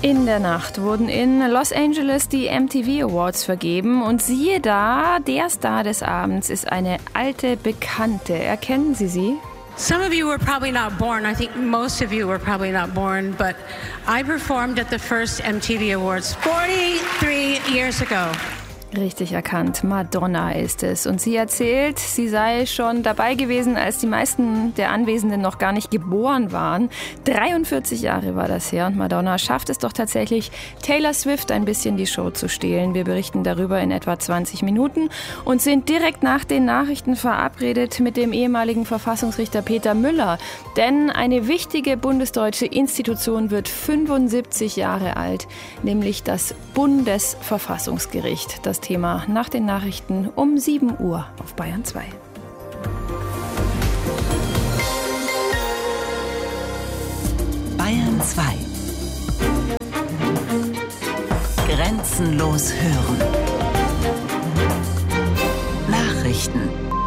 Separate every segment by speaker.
Speaker 1: In der Nacht wurden in Los Angeles die MTV Awards vergeben und siehe da, der Star des Abends ist eine alte Bekannte. Erkennen Sie sie?
Speaker 2: Some of you were probably not born. I think most of you were probably not born, but I performed at the first MTV Awards 43 years ago.
Speaker 1: Richtig erkannt, Madonna ist es. Und sie erzählt, sie sei schon dabei gewesen, als die meisten der Anwesenden noch gar nicht geboren waren. 43 Jahre war das her und Madonna schafft es doch tatsächlich, Taylor Swift ein bisschen die Show zu stehlen. Wir berichten darüber in etwa 20 Minuten und sind direkt nach den Nachrichten verabredet mit dem ehemaligen Verfassungsrichter Peter Müller. Denn eine wichtige bundesdeutsche Institution wird 75 Jahre alt, nämlich das Bundesverfassungsgericht. Das Thema nach den Nachrichten um 7 Uhr auf Bayern 2.
Speaker 3: Bayern 2. Grenzenlos hören. Nachrichten.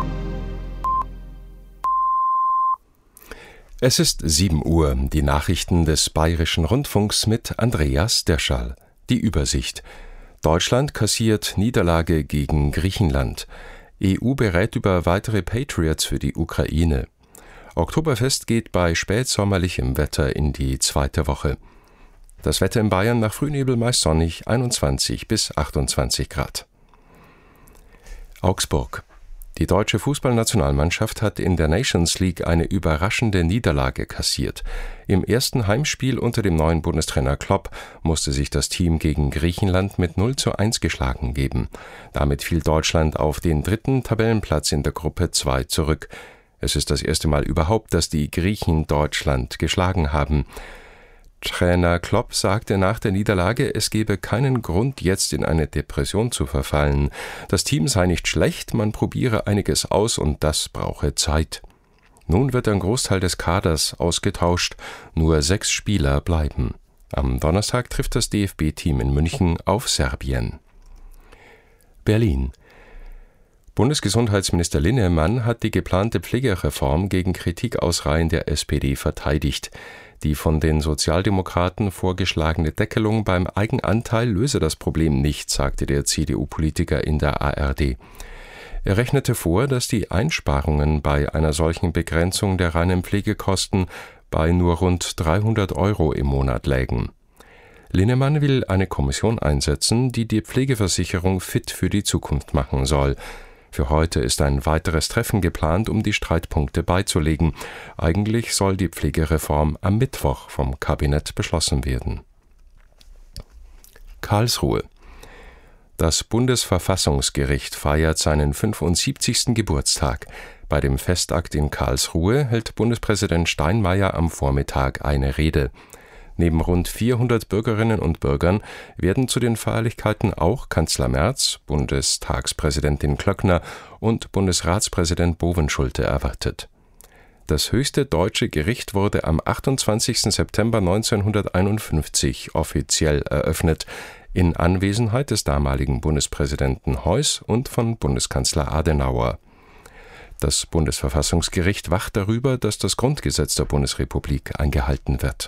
Speaker 4: Es ist 7 Uhr, die Nachrichten des Bayerischen Rundfunks mit Andreas Derschall. Die Übersicht. Deutschland kassiert Niederlage gegen Griechenland. EU berät über weitere Patriots für die Ukraine. Oktoberfest geht bei spätsommerlichem Wetter in die zweite Woche. Das Wetter in Bayern nach Frühnebel meist sonnig, 21 bis 28 Grad. Augsburg. Die deutsche Fußballnationalmannschaft hat in der Nations League eine überraschende Niederlage kassiert. Im ersten Heimspiel unter dem neuen Bundestrainer Klopp musste sich das Team gegen Griechenland mit 0:1 geschlagen geben. Damit fiel Deutschland auf den 3. Tabellenplatz in der Gruppe 2 zurück. Es ist das erste Mal überhaupt, dass die Griechen Deutschland geschlagen haben. Trainer Klopp sagte nach der Niederlage, es gebe keinen Grund, jetzt in eine Depression zu verfallen. Das Team sei nicht schlecht, man probiere einiges aus und das brauche Zeit. Nun wird ein Großteil des Kaders ausgetauscht, nur 6 Spieler bleiben. Am Donnerstag trifft das DFB-Team in München auf Serbien. Berlin. Bundesgesundheitsminister Linnemann hat die geplante Pflegereform gegen Kritik aus Reihen der SPD verteidigt. Die von den Sozialdemokraten vorgeschlagene Deckelung beim Eigenanteil löse das Problem nicht, sagte der CDU-Politiker in der ARD. Er rechnete vor, dass die Einsparungen bei einer solchen Begrenzung der reinen Pflegekosten bei nur rund 300 € im Monat lägen. Linnemann will eine Kommission einsetzen, die die Pflegeversicherung fit für die Zukunft machen soll. Für heute ist ein weiteres Treffen geplant, um die Streitpunkte beizulegen. Eigentlich soll die Pflegereform am Mittwoch vom Kabinett beschlossen werden. Karlsruhe. Das Bundesverfassungsgericht feiert seinen 75. Geburtstag. Bei dem Festakt in Karlsruhe hält Bundespräsident Steinmeier am Vormittag eine Rede. Neben rund 400 Bürgerinnen und Bürgern werden zu den Feierlichkeiten auch Kanzler Merz, Bundestagspräsidentin Klöckner und Bundesratspräsident Bovenschulte erwartet. Das höchste deutsche Gericht wurde am 28. September 1951 offiziell eröffnet, in Anwesenheit des damaligen Bundespräsidenten Heuss und von Bundeskanzler Adenauer. Das Bundesverfassungsgericht wacht darüber, dass das Grundgesetz der Bundesrepublik eingehalten wird.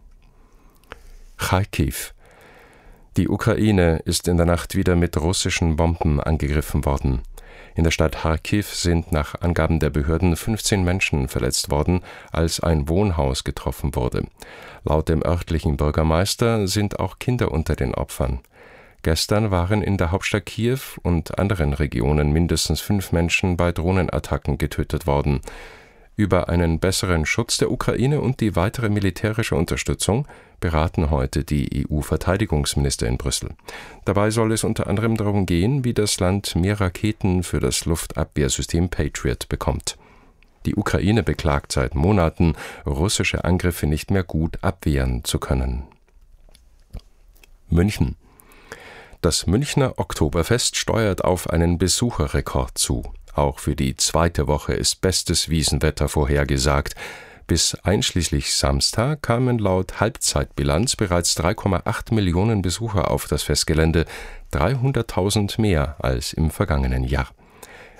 Speaker 4: Charkiw. Die Ukraine ist in der Nacht wieder mit russischen Bomben angegriffen worden. In der Stadt Charkiw sind nach Angaben der Behörden 15 Menschen verletzt worden, als ein Wohnhaus getroffen wurde. Laut dem örtlichen Bürgermeister sind auch Kinder unter den Opfern. Gestern waren in der Hauptstadt Kiew und anderen Regionen mindestens 5 Menschen bei Drohnenattacken getötet worden. Über einen besseren Schutz der Ukraine und die weitere militärische Unterstützung beraten heute die EU-Verteidigungsminister in Brüssel. Dabei soll es unter anderem darum gehen, wie das Land mehr Raketen für das Luftabwehrsystem Patriot bekommt. Die Ukraine beklagt seit Monaten, russische Angriffe nicht mehr gut abwehren zu können. München. Das Münchner Oktoberfest steuert auf einen Besucherrekord zu. Auch für die zweite Woche ist bestes Wiesenwetter vorhergesagt. Bis einschließlich Samstag kamen laut Halbzeitbilanz bereits 3,8 Millionen Besucher auf das Festgelände, 300.000 mehr als im vergangenen Jahr.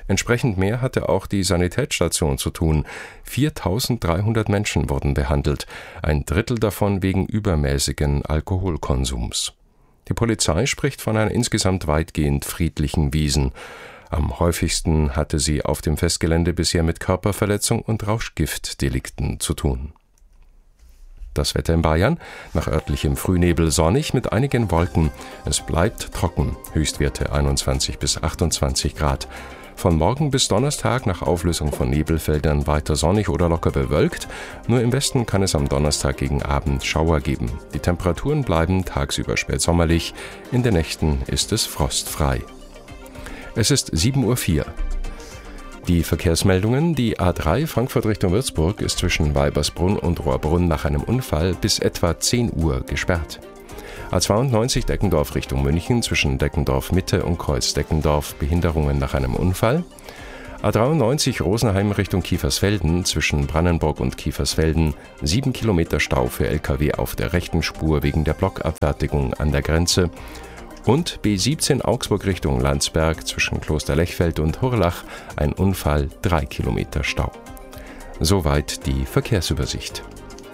Speaker 4: Entsprechend mehr hatte auch die Sanitätsstation zu tun. 4.300 Menschen wurden behandelt, ein Drittel davon wegen übermäßigen Alkoholkonsums. Die Polizei spricht von einer insgesamt weitgehend friedlichen Wiesn. Am häufigsten hatte sie auf dem Festgelände bisher mit Körperverletzung und Rauschgiftdelikten zu tun. Das Wetter in Bayern: nach örtlichem Frühnebel sonnig mit einigen Wolken. Es bleibt trocken, Höchstwerte 21 bis 28 Grad. Von morgen bis Donnerstag nach Auflösung von Nebelfeldern weiter sonnig oder locker bewölkt. Nur im Westen kann es am Donnerstag gegen Abend Schauer geben. Die Temperaturen bleiben tagsüber spätsommerlich. In den Nächten ist es frostfrei. Es ist 7:04 Uhr. Die Verkehrsmeldungen: Die A3 Frankfurt Richtung Würzburg ist zwischen Weibersbrunn und Rohrbrunn nach einem Unfall bis etwa 10 Uhr gesperrt. A92 Deckendorf Richtung München zwischen Deckendorf Mitte und Kreuz Deckendorf Behinderungen nach einem Unfall. A93 Rosenheim Richtung Kiefersfelden zwischen Brannenburg und Kiefersfelden 7 Kilometer Stau für Lkw auf der rechten Spur wegen der Blockabfertigung an der Grenze. Und B17 Augsburg Richtung Landsberg zwischen Kloster Lechfeld und Hurlach ein Unfall, 3 Kilometer Stau. Soweit die Verkehrsübersicht.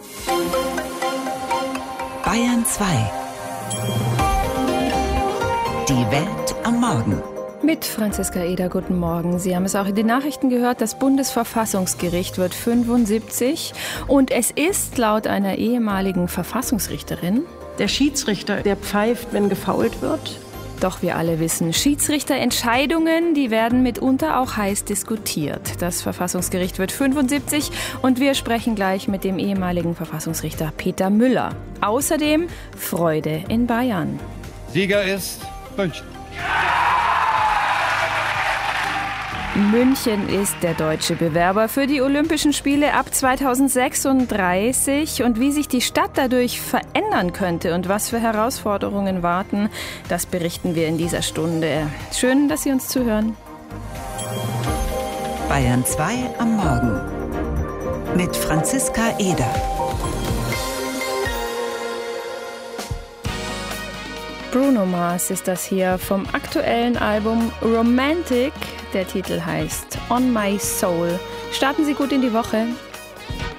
Speaker 3: Bayern 2. Die Welt am Morgen.
Speaker 1: Mit Franziska Eder, guten Morgen. Sie haben es auch in den Nachrichten gehört, das Bundesverfassungsgericht wird 75 und es ist laut einer ehemaligen Verfassungsrichterin
Speaker 5: der Schiedsrichter, der pfeift, wenn gefoult wird.
Speaker 1: Doch wir alle wissen, Schiedsrichterentscheidungen, die werden mitunter auch heiß diskutiert. Das Verfassungsgericht wird 75 und wir sprechen gleich mit dem ehemaligen Verfassungsrichter Peter Müller. Außerdem Freude in Bayern.
Speaker 6: Sieger ist München.
Speaker 1: München ist der deutsche Bewerber für die Olympischen Spiele ab 2036. Und wie sich die Stadt dadurch verändern könnte und was für Herausforderungen warten, das berichten wir in dieser Stunde. Schön, dass Sie uns zuhören.
Speaker 3: Bayern 2 am Morgen mit Franziska Eder.
Speaker 1: Bruno Mars ist das hier vom aktuellen Album Romantic. Der Titel heißt On My Soul. Starten Sie gut in die Woche.